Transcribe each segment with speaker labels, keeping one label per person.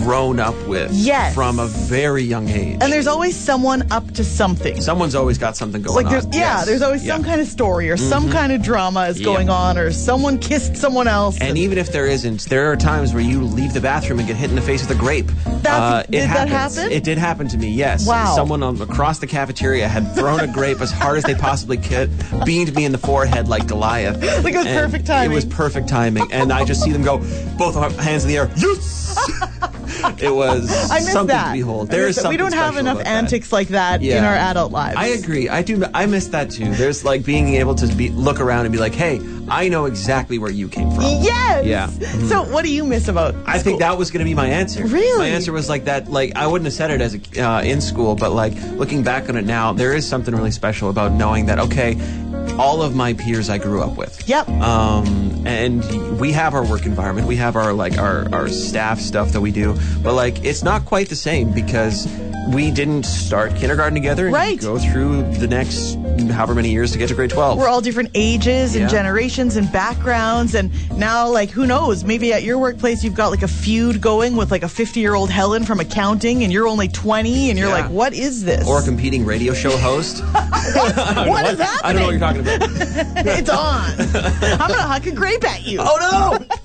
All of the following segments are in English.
Speaker 1: grown up with from a very young age.
Speaker 2: And there's always someone up to something.
Speaker 1: Someone's always got something going on.
Speaker 2: There's always some kind of story or some kind of drama is going on, or someone kissed someone else.
Speaker 1: And even if there isn't, there are times where you leave the bathroom and get hit in the face with a grape.
Speaker 2: Did that happen?
Speaker 1: It did happen to me, yes.
Speaker 2: Wow.
Speaker 1: Someone across the cafeteria had thrown a grape as hard as they possibly could, beamed me in the forehead like Goliath.
Speaker 2: Like it was perfect timing.
Speaker 1: It was perfect timing. And I just see them go, both hands in the air, yes! It was something to behold. There is something
Speaker 2: we don't have enough antics like that in our adult lives.
Speaker 1: I agree. I miss that too. There's like being able to look around and be like, hey, I know exactly where you came from.
Speaker 2: Yes!
Speaker 1: Yeah.
Speaker 2: So what do you miss about school?
Speaker 1: I think that was going to be my answer.
Speaker 2: Really?
Speaker 1: My answer was like that. Like, I wouldn't have said it as in school, but like looking back on it now, there is something really special about knowing that, okay, all of my peers I grew up with.
Speaker 2: Yep.
Speaker 1: And we have our work environment. We have our staff stuff that we do. But like, it's not quite the same because we didn't start kindergarten together and go through the next however many years to get to grade 12.
Speaker 2: We're all different ages and generations and backgrounds, and now, like, who knows? Maybe at your workplace you've got like a feud going with like a 50-year-old Helen from accounting, and you're only 20, and you're like, what is this?
Speaker 1: Or a competing radio show host.
Speaker 2: What is happening?
Speaker 1: I don't know what you're talking about.
Speaker 2: It's on. I'm gonna huck a grape at you.
Speaker 1: Oh no!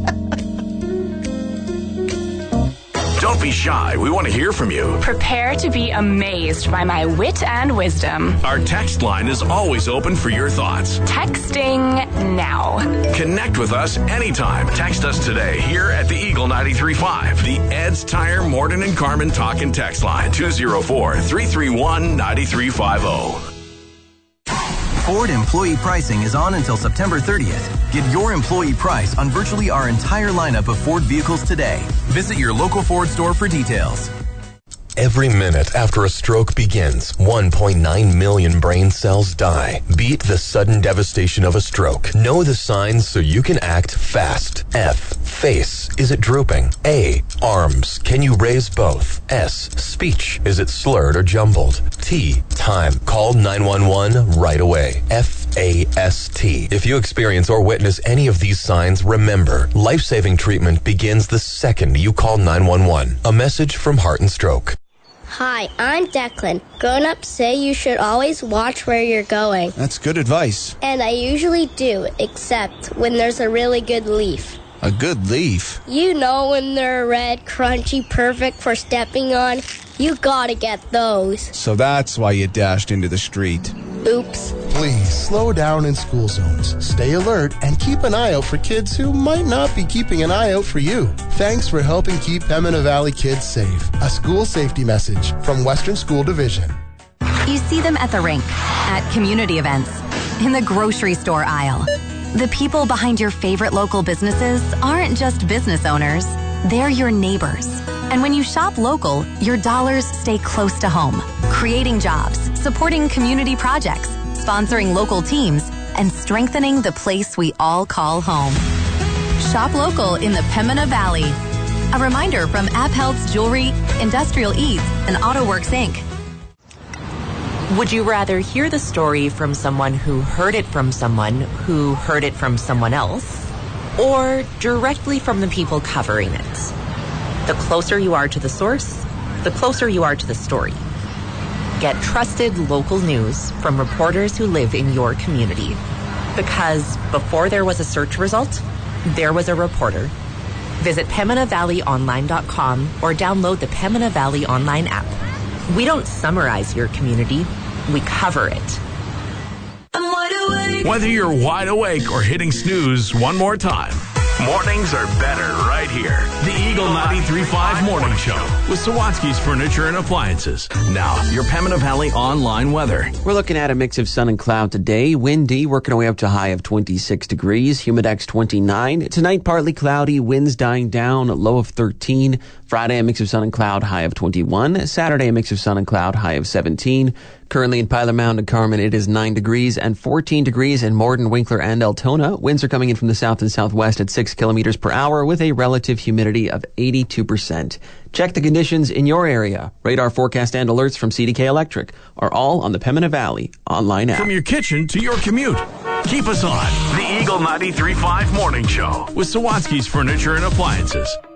Speaker 3: Don't be shy. We want to hear from you.
Speaker 4: Prepare to be amazed by my wit and wisdom.
Speaker 3: Our text line is always open for your thoughts.
Speaker 4: Texting now.
Speaker 3: Connect with us anytime. Text us today here at the Eagle 93.5. The Ed's Tire Morton and Carmen talk and text line 204-331-9350.
Speaker 5: Ford employee pricing is on until September 30th. Get your employee price on virtually our entire lineup of Ford vehicles today. Visit your local Ford store for details.
Speaker 6: Every minute after a stroke begins, 1.9 million brain cells die. Beat the sudden devastation of a stroke. Know the signs so you can act fast. F. Face. Is it drooping? A. Arms. Can you raise both? S. Speech. Is it slurred or jumbled? T. Time. Call 911 right away. FAST. If you experience or witness any of these signs, remember, life-saving treatment begins the second you call 911. A message from Heart and Stroke.
Speaker 7: Hi, I'm Declan. Grown-ups say you should always watch where you're going.
Speaker 8: That's good advice.
Speaker 7: And I usually do, except when there's a really good leaf.
Speaker 8: A good leaf?
Speaker 7: You know, when they're red, crunchy, perfect for stepping on. You gotta get those.
Speaker 8: So that's why you dashed into the street.
Speaker 7: Oops.
Speaker 9: Please slow down in school zones. Stay alert and keep an eye out for kids who might not be keeping an eye out for you. Thanks for helping keep Pembina Valley kids safe. A school safety message from Western School Division.
Speaker 10: You see them at the rink, at community events, in the grocery store aisle. The people behind your favorite local businesses aren't just business owners. They're your neighbors. And when you shop local, your dollars stay close to home, creating jobs, supporting community projects, sponsoring local teams, and strengthening the place we all call home. Shop local in the Pembina Valley. A reminder from AppHealth's Jewelry, Industrial Eats, and AutoWorks Inc.
Speaker 11: Would you rather hear the story from someone who heard it from someone who heard it from someone else, or directly from the people covering it? The closer you are to the source, the closer you are to the story. Get trusted local news from reporters who live in your community. Because before there was a search result, there was a reporter. Visit PembinaValleyOnline.com or download the Pembina Valley Online app. We don't summarize your community, we cover it.
Speaker 3: Whether you're wide awake or hitting snooze one more time, mornings are better right here. The Eagle 93.5 Morning Show with Sawatsky's Furniture and Appliances. Now, your Pembina Valley online weather.
Speaker 1: We're looking at a mix of sun and cloud today. Windy, working our way up to a high of 26 degrees. Humidex 29. Tonight, partly cloudy. Winds dying down. Low of 13. Friday, a mix of sun and cloud. High of 21. Saturday, a mix of sun and cloud. High of 17. Currently in Pilar Mound and Carmen, it is 9 degrees and 14 degrees in Morden, Winkler, and Altona. Winds are coming in from the south and southwest at 6 kilometers per hour with a relative humidity of 82%. Check the conditions in your area. Radar forecast and alerts from CDK Electric are all on the Pembina Valley online app.
Speaker 3: From your kitchen to your commute, keep us on the Eagle 93.5 Morning Show with Sawatsky's Furniture and Appliances.